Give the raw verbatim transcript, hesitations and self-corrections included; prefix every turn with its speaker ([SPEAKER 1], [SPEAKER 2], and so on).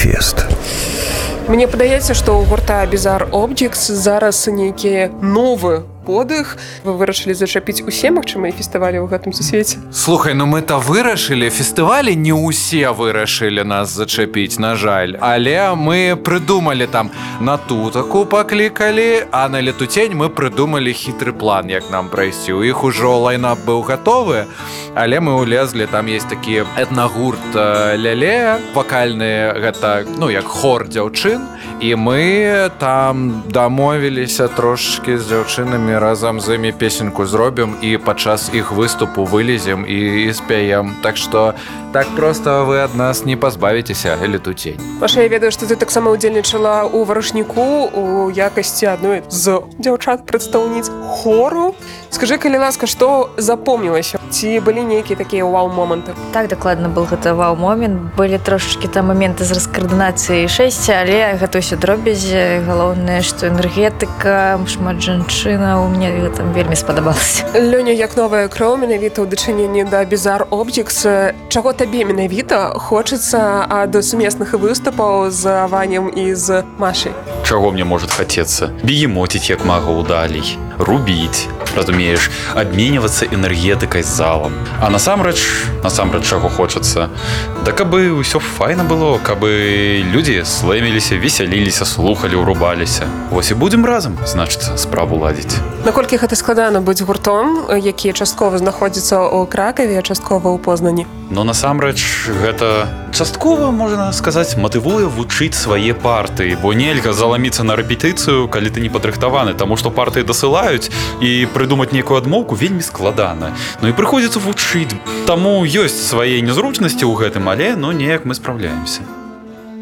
[SPEAKER 1] Фест.
[SPEAKER 2] Мне падаецца, што ў гурта Bizarre Objects зараз нейкі новы подых. Вы вырашылі зачапіць усе магчымыя фестывалі ў гэтым сусвеце?
[SPEAKER 3] Слухай, ну мы-то вырашылі. Фестывалі не ўсе вырашылі нас зачапіць, на жаль. Але мы прыдумалі там на тутаку паклікалі, а на летутень мы прыдумалі хітры план, як нам прайсці. У іх ужо лайнап быў гатовы, але мы улезлі, там есть такі этнагурт Ляле, вакальны, гэта, ну, як хор дзяўчын, і мы там дамовіліся трошачкі з дзяўчынамі, разам з імі песеньку зробім і падчас іх выступу вылезем і, і спяем. Так што так проста вы ад нас не пазбавіцеся, летутень.
[SPEAKER 2] Маша, я ведаю, што ты таксама ўдзельнічала ў варушніку у якасці адной з дзяўчат прадстаўніц хору. Скажы, калі ласка, што запомнілася? Ці былі нейкія такія вау-моманты?
[SPEAKER 4] Так, дакладна был гэта вау-момент. Былі трошачкі там моменты з раскаардынацыяй шэсця, але гэта ўсё дробязі. Галоўнае, што энергетыка, шмат жанчынаў, мне гэта вельмі спадабалася.
[SPEAKER 2] Лёня, як новая кроў менавіта ў дачыненні да Bizarre Objects, чаго табе менавіта хочацца ад сумесных выступаў з Ванем і з Машай?
[SPEAKER 5] Чаго мне может хацецца? Бегемотіць як магу далей, рубіць, разумееш, абменьвацца энергетыкай з залам. А насамрэч, насамрэч чаго хочацца? Да кабы ўсё файна было, кабы людзі слэміліся, весяліліся, слухалі, урубаліся. Вось і будзем разам, значыцца, справу ладзіць.
[SPEAKER 2] Наколькі гэта складана быць гуртом, які часткова знаходзіцца ў Кракаве, а часткова ў Познані?
[SPEAKER 5] Но насамрэч гэта часткова, можна сказаць, матывуе вучыць свае партыі, бо нельга заламіцца на рэпетыцыю, калі ты не падрыхтаваны, таму што партыі дасылаюць і прыдумаць нейкую адмоўку вельмі складана. Ну і прыходзіцца вучыць. Таму ёсць свае незручнасці ў гэтым, але ну неяк мы спраўляемся.